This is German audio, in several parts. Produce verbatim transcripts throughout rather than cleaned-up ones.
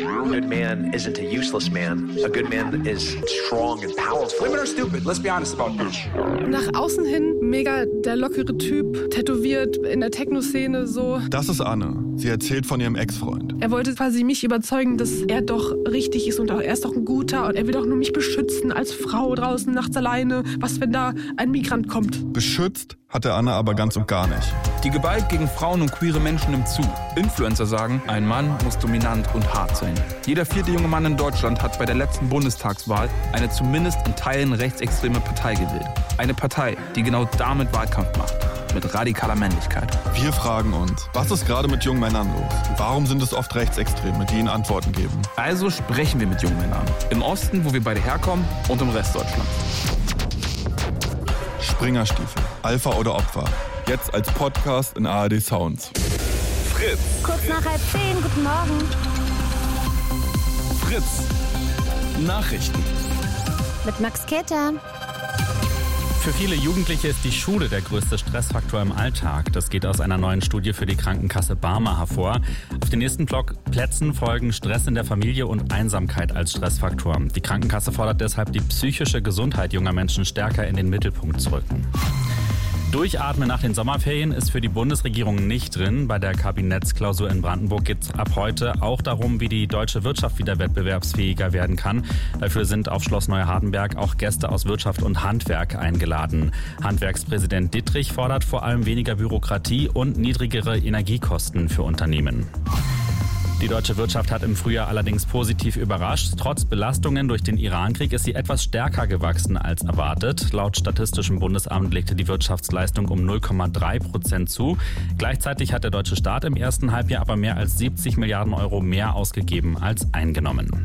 A good man isn't a useless man. A good man is strong and powerful. Women are stupid, let's be honest about this. Nach außen hin mega der lockere Typ, tätowiert in der Techno-Szene so. Das ist Anne. Sie erzählt von ihrem Ex-Freund. Er wollte quasi mich überzeugen, dass er doch richtig ist und auch, er ist doch ein Guter und er will doch nur mich beschützen als Frau draußen nachts alleine. Was, wenn da ein Migrant kommt? Beschützt hat er Anne aber ganz und gar nicht. Die Gewalt gegen Frauen und queere Menschen nimmt zu. Influencer sagen, ein Mann muss dominant und hart sein. Jeder vierte junge Mann in Deutschland hat bei der letzten Bundestagswahl eine zumindest in Teilen rechtsextreme Partei gewählt. Eine Partei, die genau damit Wahlkampf macht. Mit radikaler Männlichkeit. Wir fragen uns, was ist gerade mit jungen Männern los? Warum sind es oft Rechtsextreme, die ihnen Antworten geben? Also sprechen wir mit jungen Männern. Im Osten, wo wir beide herkommen, und im Rest Deutschlands. Springerstiefel, Alpha oder Opfer. Jetzt als Podcast in A R D Sounds. Fritz. Kurz nach halb zehn, guten Morgen. Fritz. Nachrichten. Mit Max Keter. Für viele Jugendliche ist die Schule der größte Stressfaktor im Alltag. Das geht aus einer neuen Studie für die Krankenkasse Barmer hervor. Auf den nächsten Plätzen folgen Stress in der Familie und Einsamkeit als Stressfaktor. Die Krankenkasse fordert deshalb, die psychische Gesundheit junger Menschen stärker in den Mittelpunkt zu rücken. Durchatmen nach den Sommerferien ist für die Bundesregierung nicht drin. Bei der Kabinettsklausur in Brandenburg geht es ab heute auch darum, wie die deutsche Wirtschaft wieder wettbewerbsfähiger werden kann. Dafür sind auf Schloss Neuhardenberg auch Gäste aus Wirtschaft und Handwerk eingeladen. Handwerkspräsident Dittrich fordert vor allem weniger Bürokratie und niedrigere Energiekosten für Unternehmen. Die deutsche Wirtschaft hat im Frühjahr allerdings positiv überrascht. Trotz Belastungen durch den Irankrieg ist sie etwas stärker gewachsen als erwartet. Laut Statistischem Bundesamt legte die Wirtschaftsleistung um null Komma drei Prozent zu. Gleichzeitig hat der deutsche Staat im ersten Halbjahr aber mehr als siebzig Milliarden Euro mehr ausgegeben als eingenommen.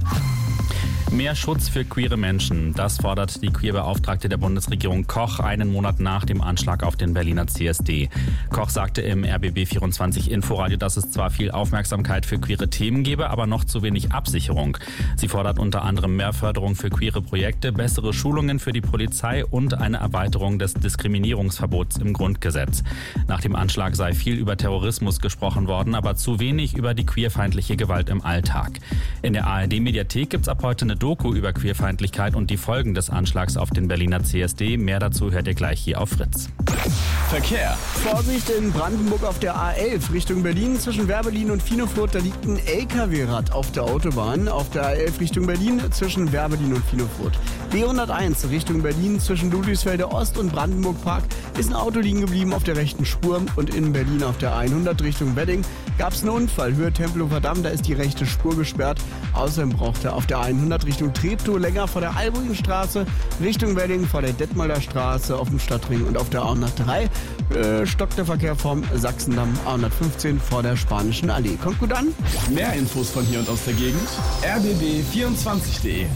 Mehr Schutz für queere Menschen, das fordert die Queerbeauftragte der Bundesregierung Koch einen Monat nach dem Anschlag auf den Berliner C S D. Koch sagte im R B B vierundzwanzig Inforadio, dass es zwar viel Aufmerksamkeit für queere Themen gebe, aber noch zu wenig Absicherung. Sie fordert unter anderem mehr Förderung für queere Projekte, bessere Schulungen für die Polizei und eine Erweiterung des Diskriminierungsverbots im Grundgesetz. Nach dem Anschlag sei viel über Terrorismus gesprochen worden, aber zu wenig über die queerfeindliche Gewalt im Alltag. In der A R D-Mediathek gibt es ab heute eine Doku über Queerfeindlichkeit und die Folgen des Anschlags auf den Berliner C S D. Mehr dazu hört ihr gleich hier auf Fritz. Verkehr. Vorsicht in Brandenburg auf der A elf Richtung Berlin. Zwischen Werbelin und Finofurt, da liegt ein L K W-Rad auf der Autobahn. Auf der A elf Richtung Berlin zwischen Werbelin und Finofurt. B hunderteins Richtung Berlin zwischen Ludwigsfelde Ost und Brandenburg Park ist ein Auto liegen geblieben auf der rechten Spur. Und in Berlin auf der hundert Richtung Wedding gab es einen Unfall. Höhe Tempelhofer Damm, da ist die rechte Spur gesperrt. Außerdem brauchte auf der hundert Richtung Treptow länger vor der Albuinstraße, Richtung Wedding vor der Detmolder Straße auf dem Stadtring und auf der hundertdrei äh, stockt der Verkehr vom Sachsendamm hundertfünfzehn vor der Spanischen Allee. Kommt gut an. Mehr Infos von hier und aus der Gegend. r b b vierundzwanzig punkt d e.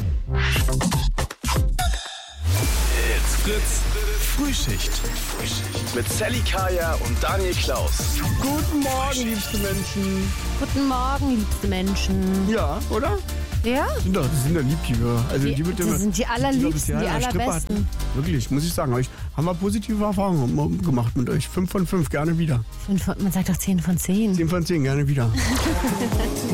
It's Fritz Frühschicht. Mit Sally Kaya und Daniel Klaus. Guten Morgen, liebste Menschen. Guten Morgen, liebste Menschen. Ja, oder? Ja? Sind doch, das sind doch lieb, die wir. Also Die, die, mit die dem, sind die allerliebsten, die allerbesten. Wirklich, muss ich sagen. Euch haben wir positive Erfahrungen gemacht mit euch. Fünf von fünf, gerne wieder. Fünf von, man sagt doch zehn von zehn. Zehn von zehn, gerne wieder.